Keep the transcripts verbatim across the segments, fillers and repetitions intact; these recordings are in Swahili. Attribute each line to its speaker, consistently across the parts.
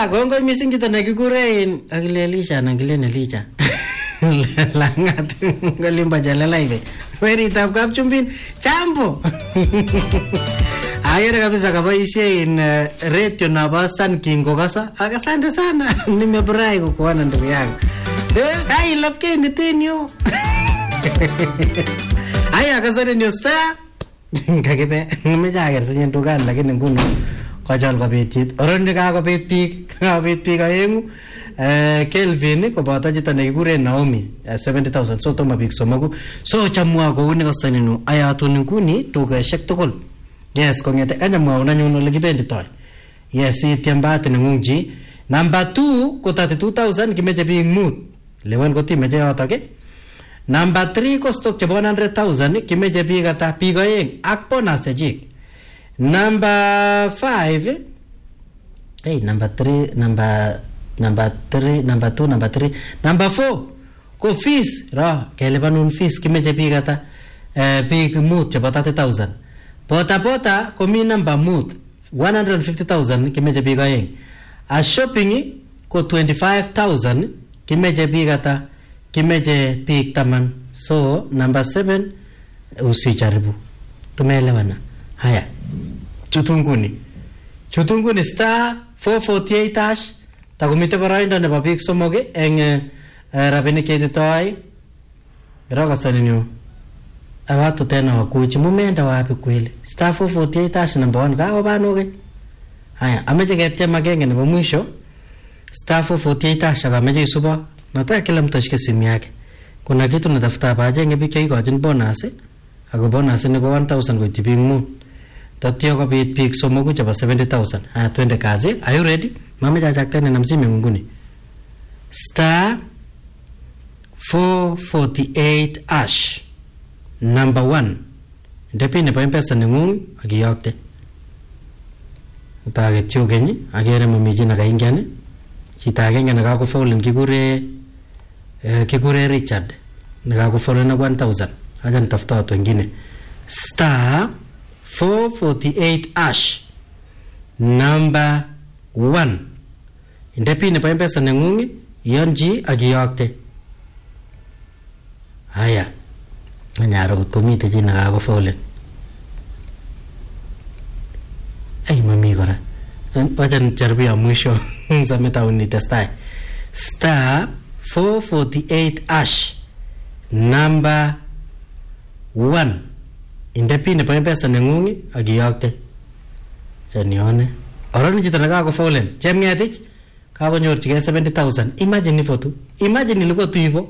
Speaker 1: Aya, gongo missing kita nakikure akile Elisha nakile Elisha. Langat ngalimba jalala hivi. Weri tabkap chumbin chambo. Ayere kabisa kabaishe in uh, radio na basan kingo kasa. Akasante sana. Nimefurahi kukuona ndugu yangu. Eh, ai lapke nitenyo. Aya kasare nyo star. Kakibe nimejager sinye tukan lakini nguno kachal kabetit. Oronde kakobet biik, kakobet biik aengu. Uh, Kelvin koboto chito nekikure Naomi uh, seventy thousand so toma biik somoku so chamwa kouni kostaninu ayatun nguni tukeshek tugul yes kongete kanyamwa unanyun ole kibenditoi yes itiambate nengungi number two ko thirty-two thousand kimeche biik mut lewen kotimeche yotok eh number three ko stock chebo one hundred thousand kimeche biik ata biik aeng ak bonus chechik number five eh hey number three number number three number two number three number four ko fees ra kelipanun fees kimeche biik ata eh biik mut chebo thirty thousand pota pota ko mi number mut one hundred fifty thousand kimeche biik aeng a shopping ko twenty-five thousand kimeche biik ata kimeche biik taman so number seven usijaribu tumeelewana haya chutunguni chutunguni star four forty-eight hash takumite baraindo nebo biik somok eng rabinik ketitoi rokasani awatu tena wakuchi mumeenda wapi kweli star four forty-eight hash number one kao banoge haya ameje ketya magenge nebo mwisho star four forty-eight hash akameje isuba nataka kila mtu ashike simu yake kuna kitu natafuta baje ngebi kei gojin bonus ako bonus ni ko one thousand ko tibi mu tatio ko bit biik somok chebo seventy thousand haya twende kazi are you ready mama jajaktene na mzime nguni star four forty-eight hash number one ndepine pa mpesa nengung akiyokte utage tiogenyi agere mamiji na kaingiane chitage ngene ka ku follow kigure eh, kigure Richard na ku follow na one thousand aja nitafuta watu wengine star four forty-eight hash number one indepine pa mpesa nengungi yonji agiyokte haya anyaro komite jina kako follow ay mami gora wacha nijaribia mwisho sameta unitestai star four forty-eight hash number one indepine pa mpesa nengungi agiyokte chanione oroni chito nakako follow chemngetich kakonyorchige seventy thousand imagine ifo tu imagine ilikuwa tu hivyo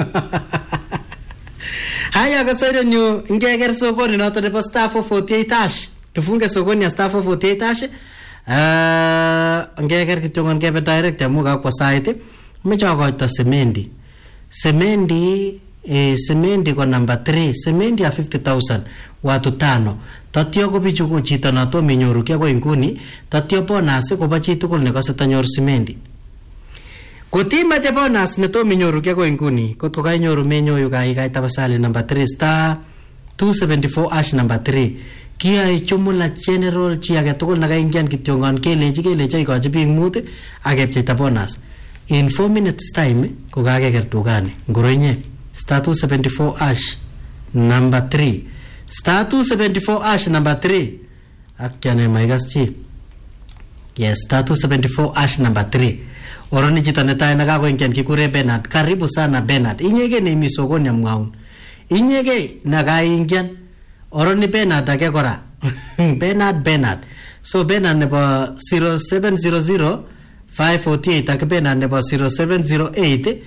Speaker 1: haya kasoro nyu ngeger sokoni noto nebo star four forty-eight hash tufunge sokoni ya star four forty-eight hash uh, ngeger kitongon kebe direct amuga kwa site mmecho koito semendi semendi eh, semendi kwa number three semendi ya fifty thousand watu tano tatio ko bichu ko chito na to minyoru kya ko inguni tatio bonus ko ba chitu kol ne kase tanyor semendi kotima je bonus ne to minyoru kya ko inguni kot ko kainyoru menyoyu kai kai tabasali number three star two seventy-four hash number three kia ichumula general chi age tugul na kaingian kityongon keleji keleji ikoji biik mut akepche ta bonus in four minutes time ko kakeker dukani nguroinye star two seventy-four hash number three star two seventy-four hash number three akyane maigas chi yes star two seventy-four hash number three oroni chito netai nakako ingian kikure Bernard karibu sana Bernard inyege ne misokoni ya mwaun inyege nakaingian oroni Bernard ake kora Bernard Bernard so Bernard nebo zero seven zero zero five four eight ake Bernard nebo zero seven zero eight